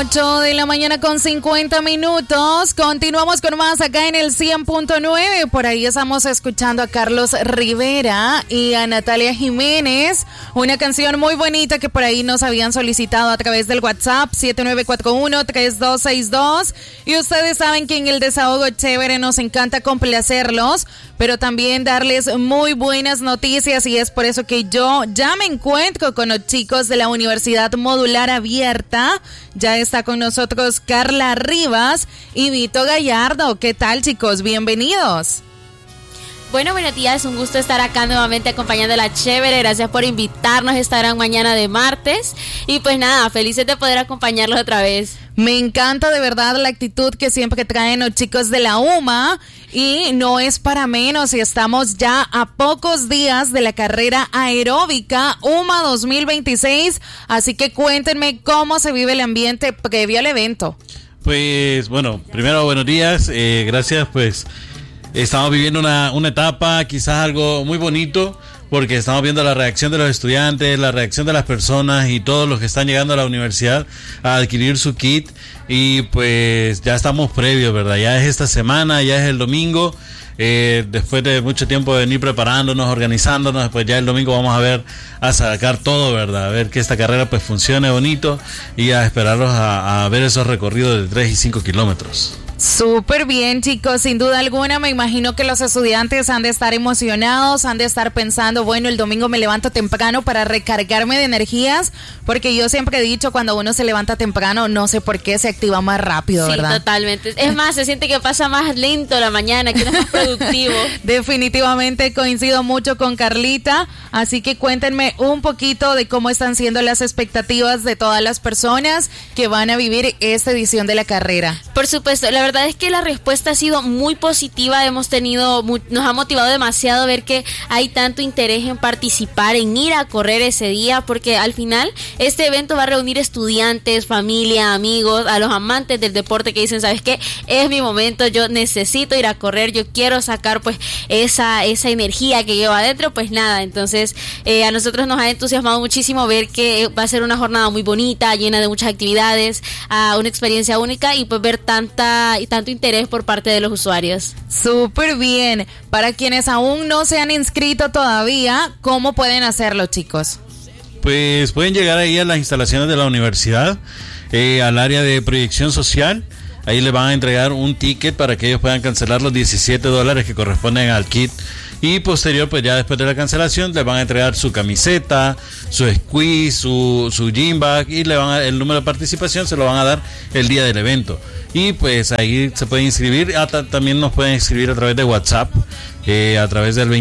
8 de la mañana con 50 minutos. Continuamos con más acá en el 100.9. Por ahí estamos escuchando a Carlos Rivera y a Natalia Jiménez. Una canción muy bonita que por ahí nos habían solicitado a través del WhatsApp 7941-3262. Y ustedes saben que en el Desahogo Chévere nos encanta complacerlos, pero también darles muy buenas noticias, y es por eso que yo ya me encuentro con los chicos de la Universidad Modular Abierta. Ya está con nosotros Carla Rivas y Vito Gallardo. ¿Qué tal, chicos? Bienvenidos. Bueno, buenos días, un gusto estar acá nuevamente acompañando a la Chévere. Gracias por invitarnos esta gran mañana de martes. Y pues nada, felices de poder acompañarlos otra vez. Me encanta de verdad la actitud que siempre traen los chicos de la UMA, y no es para menos, y estamos ya a pocos días de la carrera aeróbica UMA 2026, así que cuéntenme cómo se vive el ambiente previo al evento. Pues bueno, primero buenos días, gracias, pues estamos viviendo una etapa, quizás algo muy bonito, porque estamos viendo la reacción de los estudiantes, la reacción de las personas y todos los que están llegando a la universidad a adquirir su kit, y pues ya estamos previos, ¿verdad? Ya es esta semana, ya es el domingo, después de mucho tiempo de venir preparándonos, organizándonos, pues ya el domingo vamos a sacar todo, ¿verdad? A ver que esta carrera pues funcione bonito, y a esperarlos a ver esos recorridos de 3 y 5 kilómetros. Súper bien, chicos, sin duda alguna. Me imagino que los estudiantes han de estar emocionados, han de estar pensando, bueno, el domingo me levanto temprano para recargarme de energías, porque yo siempre he dicho, cuando uno se levanta temprano, no sé por qué se activa más rápido, sí, ¿verdad? Sí, totalmente. Es más, se siente que pasa más lento la mañana, que uno es más productivo. Definitivamente coincido mucho con Carlita, así que cuéntenme un poquito de cómo están siendo las expectativas de todas las personas que van a vivir esta edición de la carrera. Por supuesto, la verdad es que la respuesta ha sido muy positiva. Nos ha motivado demasiado ver que hay tanto interés en participar, en ir a correr ese día, porque al final este evento va a reunir estudiantes, familia, amigos, a los amantes del deporte que dicen, ¿sabes qué? Es mi momento, yo necesito ir a correr, yo quiero sacar pues esa energía que llevo adentro. Pues nada, entonces a nosotros nos ha entusiasmado muchísimo ver que va a ser una jornada muy bonita, llena de muchas actividades, una experiencia única, y pues ver tanto interés por parte de los usuarios. Súper bien. Para quienes aún no se han inscrito todavía, ¿cómo pueden hacerlo, chicos? Pues pueden llegar ahí a las instalaciones de la universidad, al área de proyección social. Ahí les van a entregar un ticket para que ellos puedan cancelar los $17 que corresponden al kit. Y posterior, pues ya después de la cancelación, les van a entregar su camiseta, su squeeze, su gym bag, y el número de participación se lo van a dar el día del evento. Y pues ahí se pueden inscribir. También nos pueden inscribir a través de WhatsApp, a través del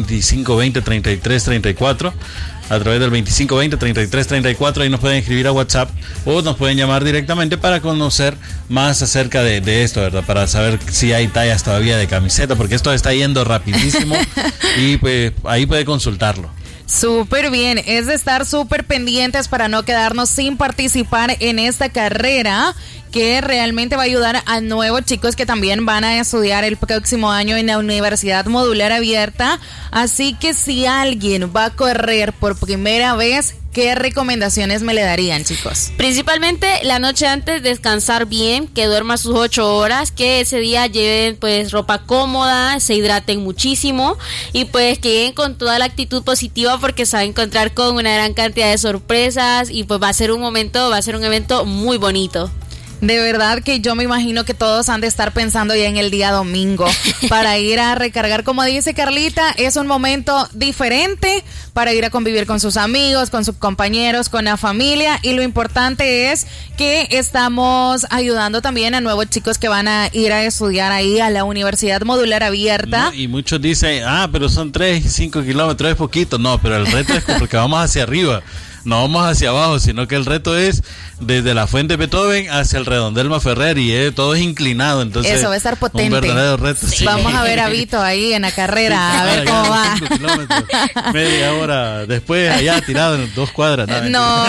2520-3334. A través del 2520-3334, ahí nos pueden escribir a WhatsApp, o nos pueden llamar directamente para conocer más acerca de esto, ¿verdad? Para saber si hay tallas todavía de camiseta, porque esto está yendo rapidísimo, y pues ahí puede consultarlo. Súper bien, es de estar súper pendientes para no quedarnos sin participar en esta carrera, que realmente va a ayudar a nuevos chicos que también van a estudiar el próximo año en la Universidad Modular Abierta. Así que si alguien va a correr por primera vez, ¿qué recomendaciones me le darían, chicos? Principalmente la noche antes, descansar bien, que duerma sus 8 horas, que ese día lleven pues ropa cómoda, se hidraten muchísimo, y pues que lleguen con toda la actitud positiva, porque se va a encontrar con una gran cantidad de sorpresas, y pues va a ser un evento muy bonito. De verdad que yo me imagino que todos han de estar pensando ya en el día domingo para ir a recargar. Como dice Carlita, es un momento diferente para ir a convivir con sus amigos, con sus compañeros, con la familia, y lo importante es que estamos ayudando también a nuevos chicos que van a ir a estudiar ahí a la Universidad Modular Abierta. No, y muchos dicen, pero son 3 y 5 kilómetros, es poquito. No, pero el reto es porque vamos hacia arriba. No vamos hacia abajo, sino que el reto es desde la Fuente Beethoven hacia el Redondel Maferrer, y todo es inclinado, entonces eso va a estar potente. Un verdadero reto. Sí. Vamos a ver a Vito ahí en la carrera, a ver cómo va. 5 kilómetros, media hora después, allá tirado en 2 cuadras. No.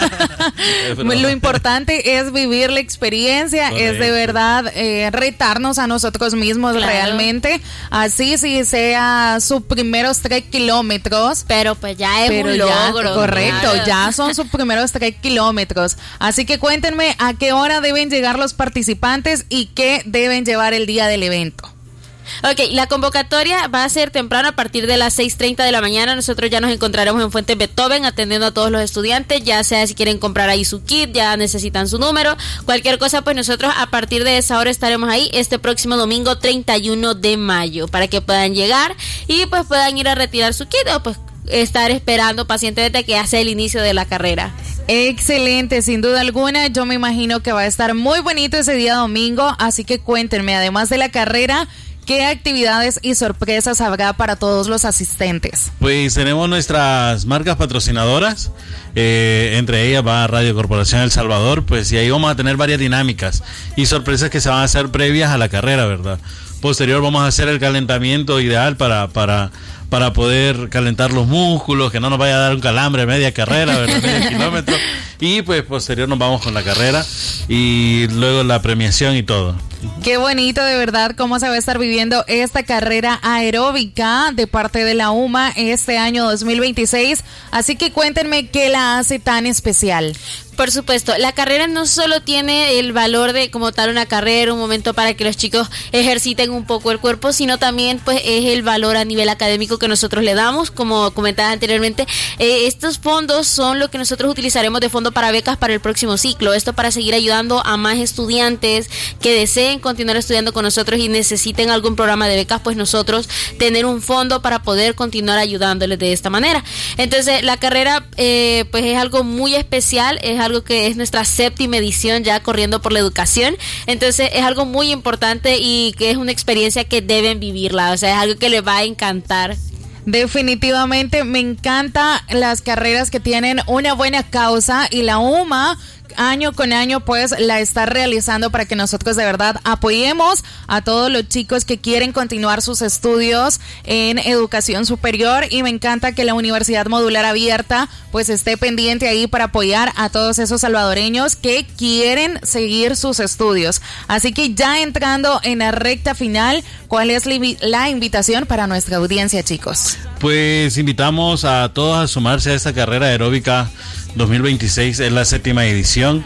Lo importante es vivir la experiencia. Correcto. Es de verdad retarnos a nosotros mismos, claro. Realmente, así si sea sus primeros 3 kilómetros. Pero pues ya es un logro. Correcto, ya son sus primeros 3 kilómetros. Así que cuéntenme a qué hora deben llegar los participantes y qué deben llevar el día del evento. Ok, la convocatoria va a ser temprano a partir de las 6:30 de la mañana. Nosotros ya nos encontraremos en Fuentes Beethoven atendiendo a todos los estudiantes, ya sea si quieren comprar ahí su kit, ya necesitan su número, cualquier cosa, pues nosotros a partir de esa hora estaremos ahí este próximo domingo 31 de mayo para que puedan llegar y pues puedan ir a retirar su kit o pues estar esperando pacientemente que hace el inicio de la carrera. Excelente, sin duda alguna. Yo me imagino que va a estar muy bonito ese día domingo, así que cuéntenme, además de la carrera, ¿qué actividades y sorpresas habrá para todos los asistentes? Pues tenemos nuestras marcas patrocinadoras, entre ellas va Radio Corporación El Salvador, pues y ahí vamos a tener varias dinámicas y sorpresas que se van a hacer previas a la carrera, ¿verdad? Posterior vamos a hacer el calentamiento ideal para poder calentar los músculos, que no nos vaya a dar un calambre a media carrera, ¿verdad? Medio kilómetro. Y pues posterior nos vamos con la carrera y luego la premiación y todo. Qué bonito, de verdad, cómo se va a estar viviendo esta carrera aeróbica de parte de la UMA este año 2026. Así que cuéntenme qué la hace tan especial. Por supuesto, la carrera no solo tiene el valor de como tal una carrera, un momento para que los chicos ejerciten un poco el cuerpo, sino también pues es el valor a nivel académico que nosotros le damos. Como comentaba anteriormente, estos fondos son lo que nosotros utilizaremos de fondo para becas para el próximo ciclo. Esto para seguir ayudando a más estudiantes que deseen continuar estudiando con nosotros y necesiten algún programa de becas, pues nosotros tener un fondo para poder continuar ayudándoles de esta manera. Entonces la carrera pues es algo muy especial, es algo que es nuestra 7ª edición ya corriendo por la educación, entonces es algo muy importante y que es una experiencia que deben vivirla, o sea, es algo que les va a encantar. Definitivamente me encantan las carreras que tienen una buena causa y la UMA año con año pues la está realizando para que nosotros de verdad apoyemos a todos los chicos que quieren continuar sus estudios en educación superior, y me encanta que la Universidad Modular Abierta pues esté pendiente ahí para apoyar a todos esos salvadoreños que quieren seguir sus estudios. Así que ya entrando en la recta final, ¿cuál es la invitación para nuestra audiencia, chicos? Pues invitamos a todos a sumarse a esta carrera aeróbica 2026, es la 7ª edición,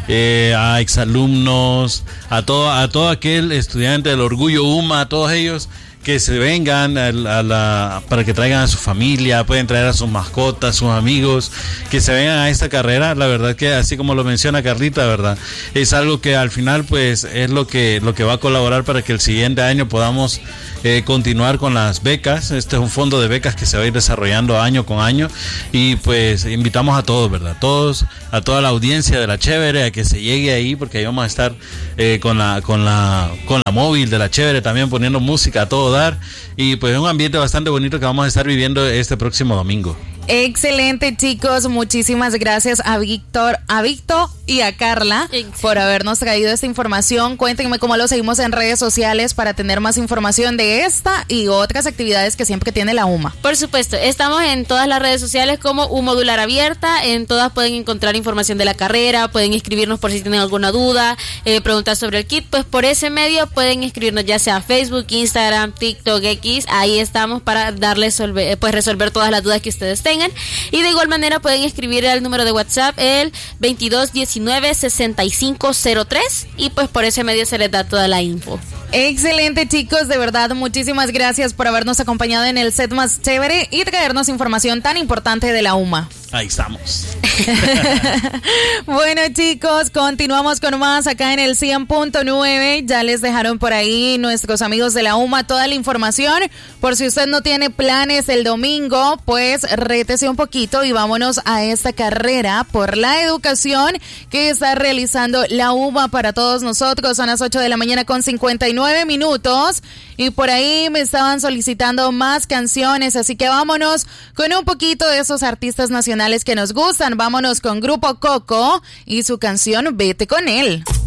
a exalumnos, a todo aquel estudiante del Orgullo UMA, a todos ellos que se vengan para que traigan a su familia, pueden traer a sus mascotas, sus amigos, que se vengan a esta carrera. La verdad que así como lo menciona Carlita, ¿verdad? Es algo que al final pues es lo que va a colaborar para que el siguiente año podamos continuar con las becas. Este es un fondo de becas que se va a ir desarrollando año con año y pues invitamos a todos, ¿verdad? A toda la audiencia de La Chévere a que se llegue ahí, porque ahí vamos a estar con la móvil de La Chévere también poniendo música a todo dar, y pues es un ambiente bastante bonito que vamos a estar viviendo este próximo domingo. Excelente, chicos, muchísimas gracias a Víctor y a Carla por habernos traído esta información. Cuéntenme cómo lo seguimos en redes sociales para tener más información de esta y otras actividades que siempre tiene la UMA. Por supuesto, estamos en todas las redes sociales como U Modular Abierta, en todas pueden encontrar información de la carrera, pueden escribirnos por si tienen alguna duda, preguntar sobre el kit, pues por ese medio pueden escribirnos ya sea Facebook, Instagram, TikTok, X, ahí estamos para darles resolver todas las dudas que ustedes tengan. Y de igual manera pueden escribir al número de WhatsApp el 2219-6503 y pues por ese medio se les da toda la info. Excelente, chicos, de verdad muchísimas gracias por habernos acompañado en el set más chévere y traernos información tan importante de la UMA. Ahí estamos. Bueno, chicos, continuamos con más acá en el 100.9. Ya les dejaron por ahí nuestros amigos de la UMA toda la información. Por si usted no tiene planes el domingo, pues rétese un poquito y vámonos a esta carrera por la educación que está realizando la UMA para todos nosotros. Son las 8 de la mañana con 59 minutos y por ahí me estaban solicitando más canciones, así que vámonos con un poquito de esos artistas nacionales que nos gustan. Vámonos con Grupo Coco y su canción Vete con él.